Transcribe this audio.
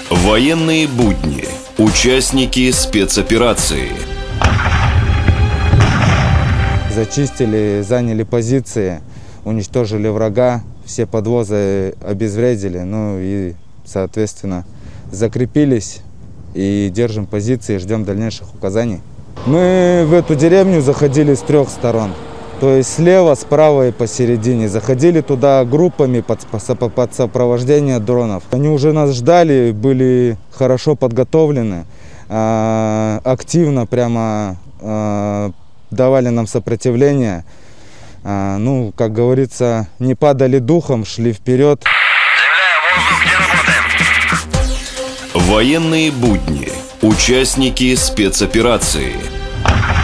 Военные будни. Участники спецоперации. Зачистили, заняли позиции, уничтожили врага, все подвозы обезвредили, ну и, соответственно, закрепились и держим позиции, ждем дальнейших указаний. Мы в эту деревню заходили с 3 сторон, то есть слева, справа и посередине. Заходили туда группами под сопровождение дронов. Они уже нас ждали, были хорошо подготовлены, активно прямо давали нам сопротивление. Ну, как говорится, не падали духом, шли вперед. Военные будни. Участники спецоперации.